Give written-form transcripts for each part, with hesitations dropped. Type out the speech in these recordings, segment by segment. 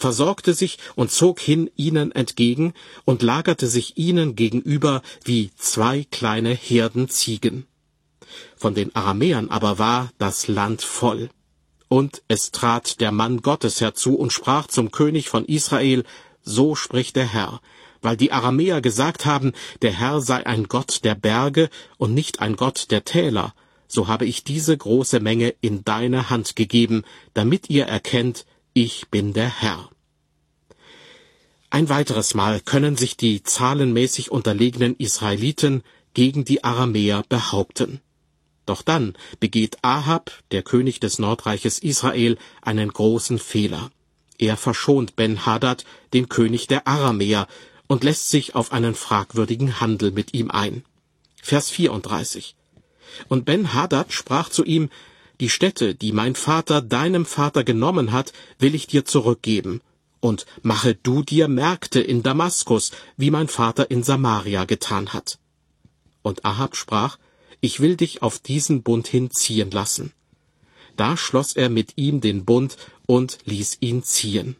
versorgte sich und zog hin ihnen entgegen und lagerte sich ihnen gegenüber wie 2 kleine Herden Ziegen. Von den Aramäern aber war das Land voll. Und es trat der Mann Gottes herzu und sprach zum König von Israel: So spricht der Herr, weil die Aramäer gesagt haben, der Herr sei ein Gott der Berge und nicht ein Gott der Täler, so habe ich diese große Menge in deine Hand gegeben, damit ihr erkennt, ich bin der Herr. Ein weiteres Mal können sich die zahlenmäßig unterlegenen Israeliten gegen die Aramäer behaupten. Doch dann begeht Ahab, der König des Nordreiches Israel, einen großen Fehler. Er verschont Ben-Hadad, den König der Aramäer, und lässt sich auf einen fragwürdigen Handel mit ihm ein. Vers 34. Und Ben-Hadad sprach zu ihm: Die Städte, die mein Vater deinem Vater genommen hat, will ich dir zurückgeben. Und mache du dir Märkte in Damaskus, wie mein Vater in Samaria getan hat. Und Ahab sprach: Ich will dich auf diesen Bund hinziehen lassen. Da schloss er mit ihm den Bund und ließ ihn ziehen.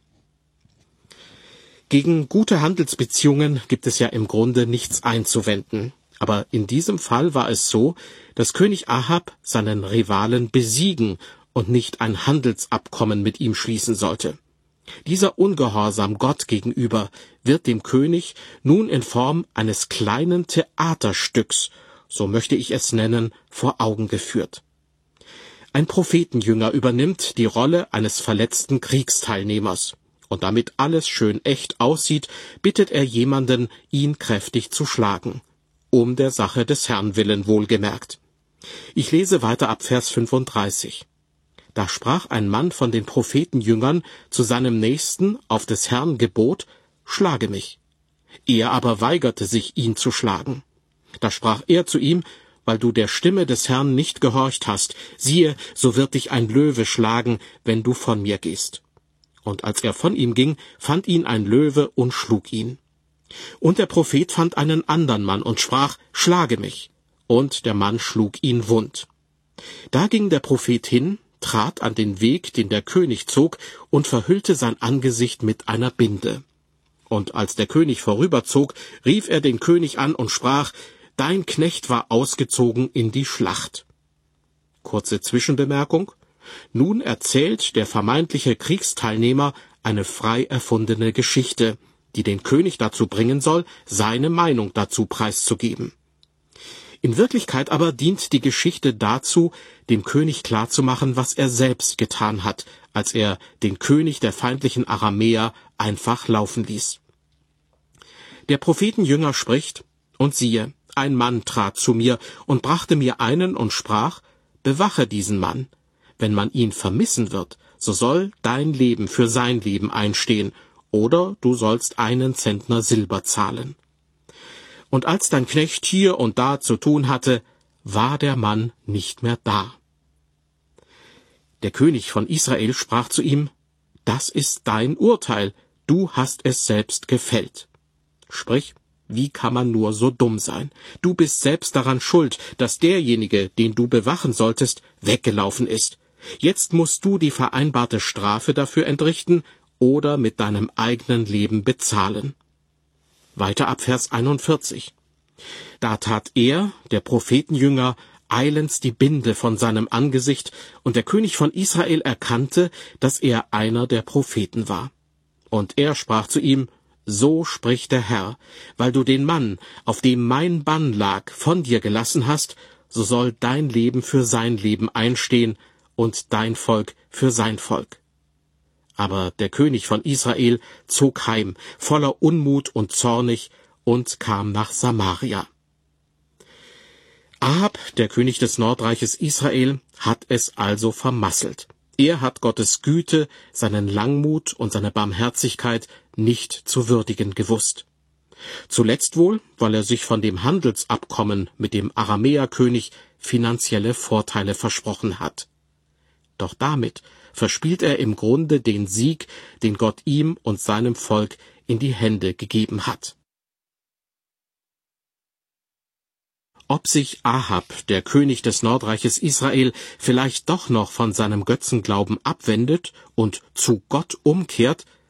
Gegen gute Handelsbeziehungen gibt es ja im Grunde nichts einzuwenden. Aber in diesem Fall war es so, dass König Ahab seinen Rivalen besiegen und nicht ein Handelsabkommen mit ihm schließen sollte. Dieser Ungehorsam Gott gegenüber wird dem König nun in Form eines kleinen Theaterstücks, so möchte ich es nennen, vor Augen geführt. Ein Prophetenjünger übernimmt die Rolle eines verletzten Kriegsteilnehmers. Und damit alles schön echt aussieht, bittet er jemanden, ihn kräftig zu schlagen. Um der Sache des Herrn willen wohlgemerkt. Ich lese weiter ab Vers 35. Da sprach ein Mann von den Prophetenjüngern zu seinem Nächsten auf des Herrn Gebot: Schlage mich. Er aber weigerte sich, ihn zu schlagen. Da sprach er zu ihm: Weil du der Stimme des Herrn nicht gehorcht hast, siehe, so wird dich ein Löwe schlagen, wenn du von mir gehst. Und als er von ihm ging, fand ihn ein Löwe und schlug ihn. Und der Prophet fand einen andern Mann und sprach: Schlage mich. Und der Mann schlug ihn wund. Da ging der Prophet hin, trat an den Weg, den der König zog, und verhüllte sein Angesicht mit einer Binde. Und als der König vorüberzog, rief er den König an und sprach: Dein Knecht war ausgezogen in die Schlacht. Kurze Zwischenbemerkung. Nun erzählt der vermeintliche Kriegsteilnehmer eine frei erfundene Geschichte, die den König dazu bringen soll, seine Meinung dazu preiszugeben. In Wirklichkeit aber dient die Geschichte dazu, dem König klarzumachen, was er selbst getan hat, als er den König der feindlichen Aramäer einfach laufen ließ. Der Prophetenjünger spricht: Und siehe, ein Mann trat zu mir und brachte mir einen und sprach: Bewache diesen Mann. Wenn man ihn vermissen wird, so soll dein Leben für sein Leben einstehen, oder du sollst 1 Zentner Silber zahlen. Und als dein Knecht hier und da zu tun hatte, war der Mann nicht mehr da. Der König von Israel sprach zu ihm: Das ist dein Urteil, du hast es selbst gefällt. Sprich, wie kann man nur so dumm sein? Du bist selbst daran schuld, dass derjenige, den du bewachen solltest, weggelaufen ist. Jetzt musst du die vereinbarte Strafe dafür entrichten oder mit deinem eigenen Leben bezahlen. Weiter ab Vers 41. Da tat er, der Prophetenjünger, eilends die Binde von seinem Angesicht, und der König von Israel erkannte, dass er einer der Propheten war. Und er sprach zu ihm: So spricht der Herr, weil du den Mann, auf dem mein Bann lag, von dir gelassen hast, so soll dein Leben für sein Leben einstehen und dein Volk für sein Volk. Aber der König von Israel zog heim, voller Unmut und zornig, und kam nach Samaria. Ahab, der König des Nordreiches Israel, hat es also vermasselt. Er hat Gottes Güte, seinen Langmut und seine Barmherzigkeit nicht zu würdigen gewusst. Zuletzt wohl, weil er sich von dem Handelsabkommen mit dem Aramäerkönig finanzielle Vorteile versprochen hat. Doch damit verspielt er im Grunde den Sieg, den Gott ihm und seinem Volk in die Hände gegeben hat. Ob sich Ahab, der König des Nordreiches Israel, vielleicht doch noch von seinem Götzenglauben abwendet und zu Gott umkehrt,